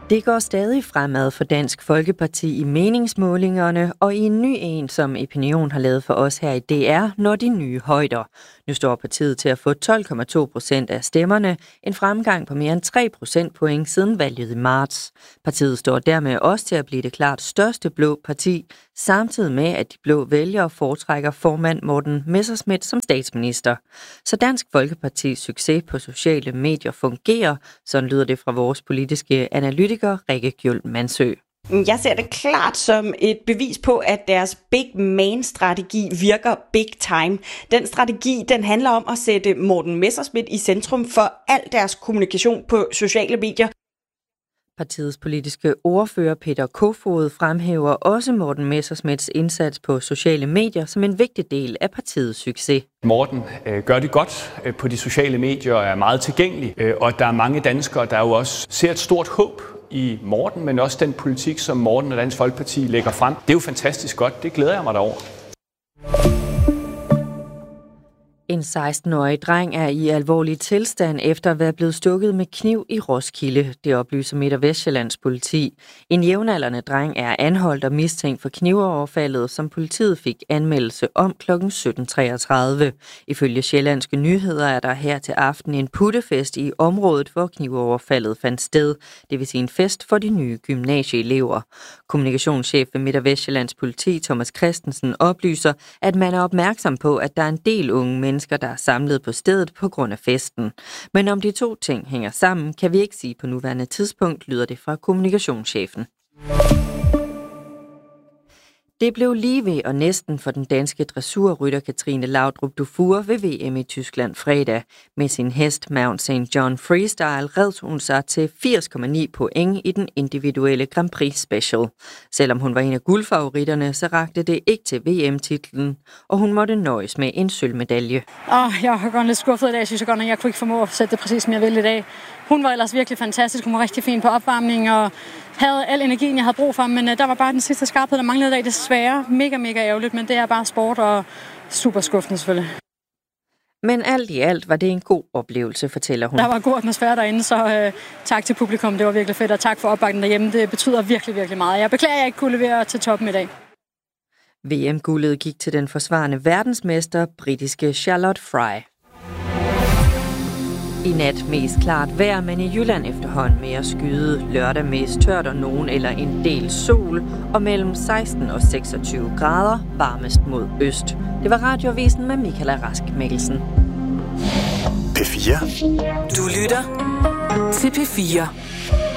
Det går stadig fremad for Dansk Folkeparti i meningsmålingerne, og i en ny en, som Opinion har lavet for os her i DR, når de nye højder. Nu står partiet til at få 12,2% af stemmerne, en fremgang på mere end 3 procentpoint siden valget i marts. Partiet står dermed også til at blive det klart største blå parti, samtidig med, at de blå vælgere foretrækker formand Morten Messerschmidt som statsminister. Så Dansk Folkepartis succes på sociale medier fungerer, sådan lyder det fra vores politiske analytiker Rikke Gjøl Mansø. Jeg ser det klart som et bevis på, at deres big man-strategi virker big time. Den strategi, den handler om at sætte Morten Messerschmidt i centrum for al deres kommunikation på sociale medier. Partiets politiske ordfører Peter Kofod fremhæver også Morten Messerschmidts indsats på sociale medier som en vigtig del af partiets succes. Morten gør det godt på de sociale medier og er meget tilgængelig, og der er mange danskere, der jo også ser et stort håb i Morten, men også den politik, som Morten og Dansk Folkeparti lægger frem. Det er jo fantastisk godt. Det glæder jeg mig derover. En 16-årig dreng er i alvorlig tilstand efter at være blevet stukket med kniv i Roskilde. Det oplyser Midt- og Vestsjællands politi. En jævnaldrende dreng er anholdt og mistænkt for knivoverfaldet, som politiet fik anmeldelse om kl. 17.33. Ifølge Sjællandske Nyheder er der her til aften en puttefest i området, hvor knivoverfaldet fandt sted. Det vil sige en fest for de nye gymnasieelever. Kommunikationschef ved Midt- og Vestsjællands politi, Thomas Christensen, oplyser, at man er opmærksom på, at der er en del unge mennesker, der er samlet på stedet på grund af festen. Men om de to ting hænger sammen, kan vi ikke sige på nuværende tidspunkt, lyder det fra kommunikationschefen. Det blev lige ved og næsten for den danske dressurrytter Katrine Laudrup Dufour ved VM i Tyskland fredag. Med sin hest Mount St. John Freestyle red hun sig til 80,9 point i den individuelle Grand Prix Special. Selvom hun var en af guldfavoritterne, så rakte det ikke til VM-titlen, og hun måtte nøjes med en sølvmedalje. Jeg har godt lidt skuffet i dag. Jeg synes godt, at jeg kunne ikke formå at sætte det præcis, som jeg ville i dag. Hun var ellers virkelig fantastisk. Hun var rigtig fin på opvarmning og havde al energien, jeg havde brug for. Men der var bare den sidste skarphed, der manglede i dag. Desværre mega ærgerligt, men det er bare sport og super skuffende selvfølgelig. Men alt i alt var det en god oplevelse, fortæller hun. Der var en god atmosfære derinde, så tak til publikum. Det var virkelig fedt, og tak for opbakningen derhjemme. Det betyder virkelig meget. Jeg beklager, at jeg ikke kunne levere til toppen i dag. VM-guldet gik til den forsvarende verdensmester, britiske Charlotte Fry. I nat mest klart vejr, men i Jylland efterhånden mere skyde. Lørdag mest tørt og nogen eller en del sol, og mellem 16 og 26 grader, varmest mod øst. Det var Radioavisen med Michaela Rask Mikkelsen. P4. Du lytter til P4.